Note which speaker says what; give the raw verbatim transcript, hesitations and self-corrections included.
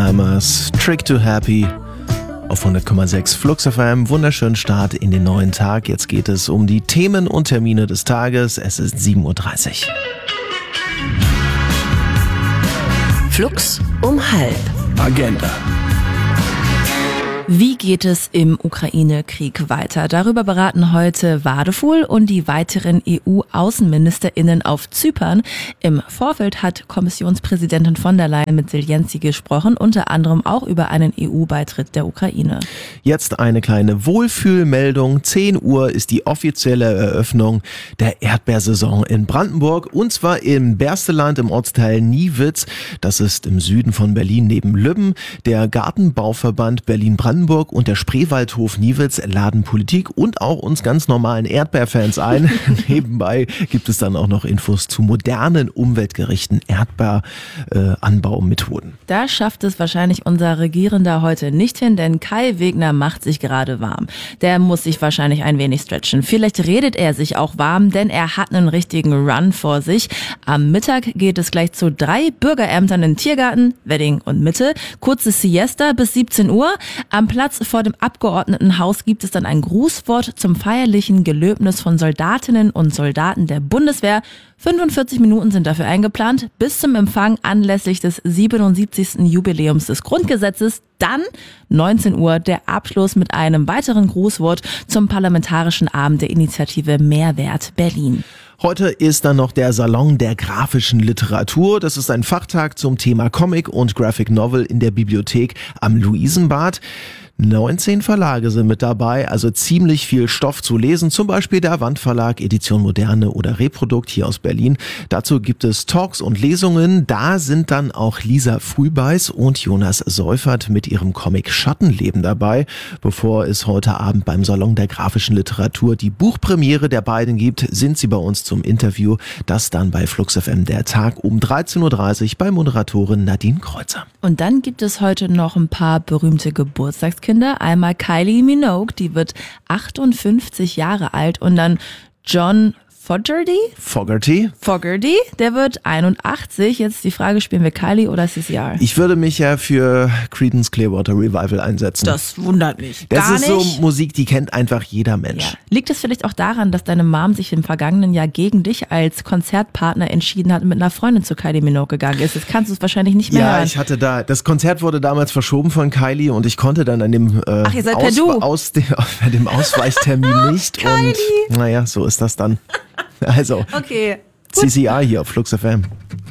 Speaker 1: Hammers, Trick to Happy auf hundert Komma sechs Flux F M. Wunderschönen Start in den neuen Tag. Jetzt geht es um die Themen und Termine des Tages. Es ist sieben Uhr dreißig.
Speaker 2: Flux um halb.
Speaker 1: Agenda.
Speaker 3: Wie geht es im Ukraine-Krieg weiter? Darüber beraten heute Wadefuhl und die weiteren E U-AußenministerInnen auf Zypern. Im Vorfeld hat Kommissionspräsidentin von der Leyen mit Zelensky gesprochen, unter anderem auch über einen E U-Beitritt der Ukraine.
Speaker 1: Jetzt eine kleine Wohlfühlmeldung. zehn Uhr ist die offizielle Eröffnung der Erdbeersaison in Brandenburg, und zwar im Bersteland im Ortsteil Niewitz. Das ist im Süden von Berlin neben Lübben. Der Gartenbauverband Berlin-Brandenburg und der Spreewaldhof Niewitz laden Politik und auch uns ganz normalen Erdbeerfans ein. Nebenbei gibt es dann auch noch Infos zu modernen, umweltgerechten Erdbeeranbaumethoden.
Speaker 3: Da schafft es wahrscheinlich unser Regierender heute nicht hin, denn Kai Wegner macht sich gerade warm. Der muss sich wahrscheinlich ein wenig stretchen. Vielleicht redet er sich auch warm, denn er hat einen richtigen Run vor sich. Am Mittag geht es gleich zu drei Bürgerämtern in Tiergarten, Wedding und Mitte. Kurze Siesta bis siebzehn Uhr. Am Platz vor dem Abgeordnetenhaus gibt es dann ein Grußwort zum feierlichen Gelöbnis von Soldatinnen und Soldaten der Bundeswehr. fünfundvierzig Minuten sind dafür eingeplant, bis zum Empfang anlässlich des siebenundsiebzigsten Jubiläums des Grundgesetzes. Dann neunzehn Uhr der Abschluss mit einem weiteren Grußwort zum Parlamentarischen Abend der Initiative Mehrwert Berlin.
Speaker 1: Heute ist dann noch der Salon der grafischen Literatur. Das ist ein Fachtag zum Thema Comic und Graphic Novel in der Bibliothek am Luisenbad. neunzehn Verlage sind mit dabei, also ziemlich viel Stoff zu lesen, zum Beispiel der Wandverlag, Edition Moderne oder Reprodukt hier aus Berlin. Dazu gibt es Talks und Lesungen. Da sind dann auch Lisa Frühbeiß und Jonas Seufert mit ihrem Comic Schattenleben dabei, bevor es heute Abend beim Salon der grafischen Literatur die Buchpremiere der beiden gibt, sind sie bei uns zum Interview. Das dann bei Flux F M der Tag um dreizehn Uhr dreißig bei Moderatorin Nadine Kreuzer.
Speaker 3: Und dann gibt es heute noch ein paar berühmte Geburtstagskinder. Einmal Kylie Minogue, die wird achtundfünfzig Jahre alt, und dann John Fogerty?
Speaker 1: Fogerty?
Speaker 3: Fogerty, der wird einundachtzig. Jetzt die Frage, spielen wir Kylie oder C C R?
Speaker 1: Ich würde mich ja für Creedence Clearwater Revival einsetzen.
Speaker 3: Das wundert mich
Speaker 1: Das
Speaker 3: gar
Speaker 1: ist
Speaker 3: nicht.
Speaker 1: so Musik, die kennt einfach jeder Mensch.
Speaker 3: Ja. Liegt es vielleicht auch daran, dass deine Mom sich im vergangenen Jahr gegen dich als Konzertpartner entschieden hat und mit einer Freundin zu Kylie Minogue gegangen ist? Jetzt kannst du es wahrscheinlich nicht mehr
Speaker 1: Ja,
Speaker 3: hören.
Speaker 1: ich hatte da, das Konzert wurde damals verschoben von Kylie und ich konnte dann an dem, äh,
Speaker 3: Ach, ihr seid per Du.
Speaker 1: aus dem, bei dem Ausweichtermin nicht.
Speaker 3: Kylie.
Speaker 1: Und naja, so ist das dann. Also,
Speaker 3: Okay.
Speaker 1: C C R hier auf Flux F M.